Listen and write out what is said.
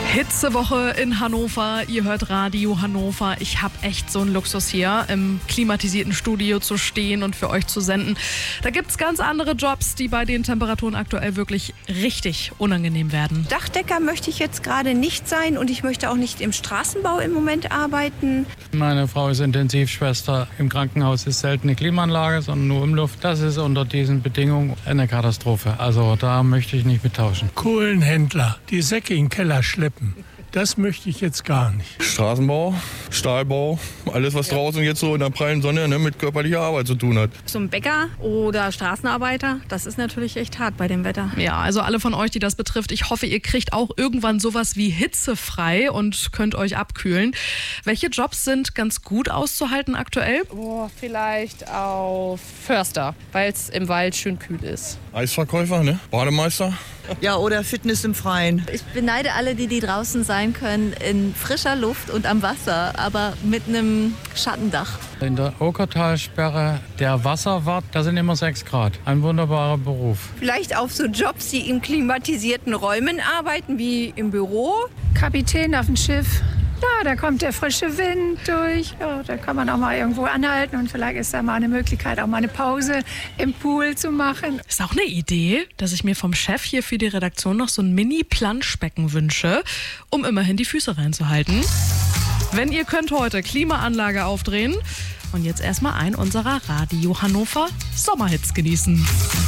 Hitzewoche in Hannover. Ihr hört Radio Hannover. Ich habe echt so einen Luxus hier, im klimatisierten Studio zu stehen und für euch zu senden. Da gibt es ganz andere Jobs, die bei den Temperaturen aktuell wirklich richtig unangenehm werden. Dachdecker möchte ich jetzt gerade nicht sein und ich möchte auch nicht im Straßenbau im Moment arbeiten. Meine Frau ist Intensivschwester. Im Krankenhaus ist selten eine Klimaanlage, sondern nur Umluft. Das ist unter diesen Bedingungen eine Katastrophe. Also da möchte ich nicht mittauschen. Kohlenhändler, die Säcke in den Keller schleppen. Das möchte ich jetzt gar nicht. Straßenbau, Stahlbau, alles was draußen jetzt so in der prallen Sonne mit körperlicher Arbeit zu tun hat. Zum Bäcker oder Straßenarbeiter, das ist natürlich echt hart bei dem Wetter. Ja, also alle von euch, die das betrifft, ich hoffe, ihr kriegt auch irgendwann sowas wie hitzefrei und könnt euch abkühlen. Welche Jobs sind ganz gut auszuhalten aktuell? Vielleicht auf Förster, weil es im Wald schön kühl ist. Eisverkäufer, ne? Bademeister. Ja, oder Fitness im Freien. Ich beneide alle, die draußen sein können, in frischer Luft und am Wasser, aber mit einem Schattendach. In der Okertalsperre, der Wasserwart, da sind immer 6 Grad. Ein wunderbarer Beruf. Vielleicht auf so Jobs, die in klimatisierten Räumen arbeiten, wie im Büro. Kapitän auf dem Schiff. Ja, da kommt der frische Wind durch. Ja, da kann man auch mal irgendwo anhalten und vielleicht ist da mal eine Möglichkeit, auch mal eine Pause im Pool zu machen. Ist auch eine Idee, dass ich mir vom Chef hier für die Redaktion noch so ein Mini-Planschbecken wünsche, um immerhin die Füße reinzuhalten. Wenn ihr könnt heute Klimaanlage aufdrehen und jetzt erstmal einen unserer Radio Hannover Sommerhits genießen.